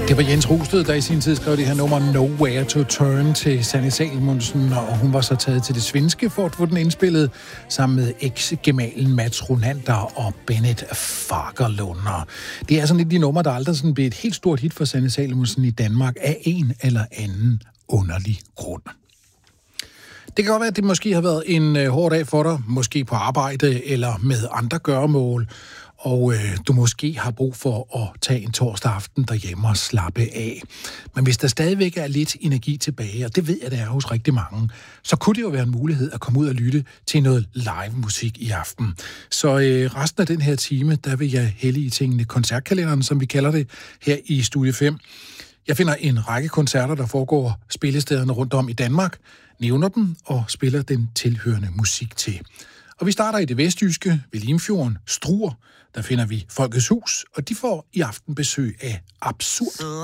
Det var Jens Rosted, der i sin tid skrev det her nummer Nowhere to Turn til Sanne Salomonsen, og hun var så taget til det svenske for at få den indspillet sammen med eks-gemalen Mats Ronander og Bennett Fagerlund. Det er sådan lidt de numre, der aldrig sådan blev et helt stort hit for Sanne Salomonsen i Danmark af en eller anden underlig grund. Det kan godt være, at det måske har været en hård dag for dig, måske på arbejde eller med andre gøremål, og du måske har brug for at tage en torsdag aften derhjemme og slappe af. Men hvis der stadigvæk er lidt energi tilbage, og det ved jeg, der er hos rigtig mange, så kunne det jo være en mulighed at komme ud og lytte til noget live musik i aften. Så resten af den her time, der vil jeg hælde i tingene koncertkalenderen, som vi kalder det, her i Studie 5. Jeg finder en række koncerter, der foregår spillestederne rundt om i Danmark, nævner dem og spiller den tilhørende musik til. Og vi starter i det vestjyske ved Limfjorden, Struer. Der finder vi Folkets Hus, og de får i aften besøg af Absurd.